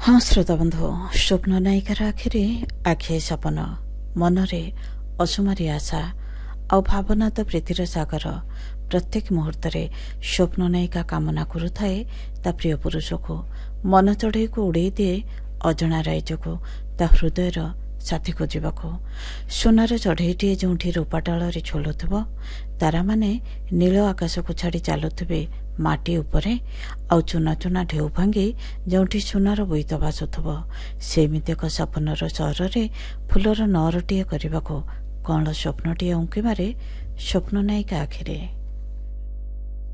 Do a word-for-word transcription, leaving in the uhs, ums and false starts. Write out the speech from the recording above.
हाँ श्रोता बंधु, स्वप्न नायिकार आखिरे आखिए सपन, मनरे असुमारी आशा आ भावना तो प्रीतिर सागर। प्रत्येक मुहूर्त स्वप्न नायिका कामना करुए ता प्रिय पुरुष को, मन चढ़ई को उड़े दिए अजणा राइज को, ता हृदयर साथी खोजको। सोनार चढ़ईटे जो रूपाटाल झुलुव, तारा माने नील आकाश को छाड़ी चलुवे माटी उपरे, आउ चुना चुना ढेउ भांगी जोठी सुनार बोईत भासुव, सेमिति एक सपनर सहर फुलर नरटीए करने कौन स्वप्नटीए उंकी मारे स्वप्न नायिका आखिरे।